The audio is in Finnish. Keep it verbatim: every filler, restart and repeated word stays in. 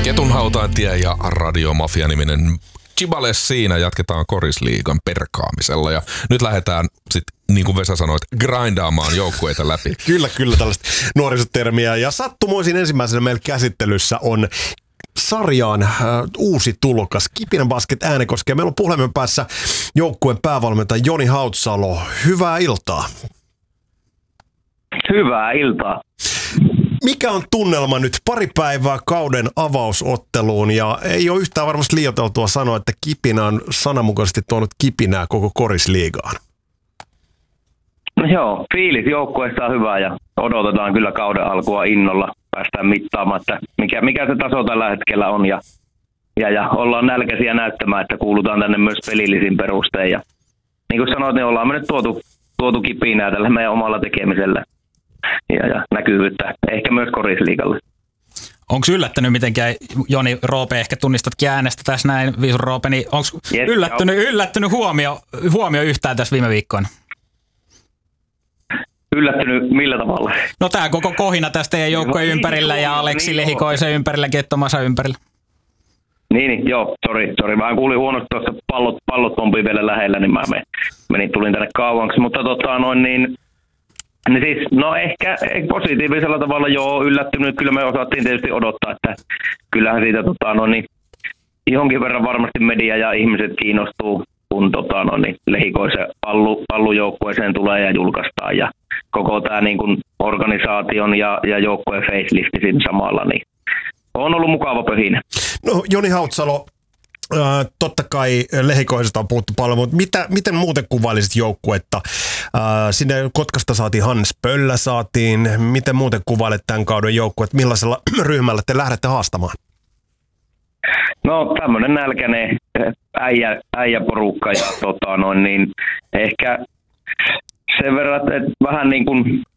Ketunhautaintie ja Radiomafia-niminen Chibales siinä. Jatketaan Korisliigan perkaamisella ja nyt lähdetään sitten, niin kuin Vesa sanoit, grindaamaan joukkueita läpi. Kyllä, kyllä tällaista nuorisotermiä. Ja sattumoisin ensimmäisenä meillä käsittelyssä on sarjaan äh, uusi tulokas, Kipinä Basket Äänekoski. Meillä on puhelimen päässä joukkueen päävalmentaja Joni Hautsalo. Hyvää iltaa. Hyvää iltaa. Mikä on tunnelma nyt pari päivää kauden avausotteluun ja ei ole yhtään varmasti liioiteltua sanoa, että Kipinä on sananmukaisesti tuonut kipinää koko Korisliigaan? No joo, fiilis joukkueesta on hyvä ja odotetaan kyllä kauden alkua innolla. Päästään mittaamaan, että mikä, mikä se taso tällä hetkellä on ja, ja, ja ollaan nälkäisiä näyttämään, että kuulutaan tänne myös pelillisin perustein. Ja, niin kuin sanoit, niin ollaan me nyt tuotu, tuotu kipinää tällä meidän omalla tekemisellä. Ja, ja näkyvyyttä ehkä myös Korisliigalle. Onko yllättänyt mitenkään, Joni Roope, ehkä tunnistatkin äänestä tässä näin, Viisun Roope, niin onko yes, yllättynyt, yllättynyt huomio, huomio yhtään tässä viime viikkoina? Yllättynyt millä tavalla? No tämä koko kohina tästä teidän joukkojen ympärillä niin, ja Aleksi niin, Lehikoisen ympärillä, Kettomasa ympärillä. Niin, niin joo, sori, sori. Mä kuulin huonosti tuossa pallot, pallot pompii vielä lähellä, niin mä menin, tulin tänne kauanksi, mutta tota noin niin, niin siis, no ehkä, ehkä positiivisella tavalla joo yllättynyt. Kyllä me osattiin tietysti odottaa, että kyllähän siitä tota, no niin, jonkin verran varmasti media ja ihmiset kiinnostuu, kun tota, no niin, Lehikoisen pallu, pallujoukkueeseen tulee ja julkaistaan. Ja koko tämä niin kuin organisaation ja, ja joukkueen facelifti siinä samalla, niin on ollut mukava pöhinä. No Joni Hautsalo, Äh, totta kai Lehikoisesta on puhuttu paljon, mutta mitä, miten muuten kuvailisit joukkuetta? Äh, sinne Kotkasta saatiin Hannes Pöllä saatiin. Miten muuten kuvailet tämän kauden joukkuetta? Millaisella ryhmällä te lähdette haastamaan? No tämmöinen nälkäinen äijä, äijäporukka ja tota, noin, niin ehkä sen verran, että vähän niin kuin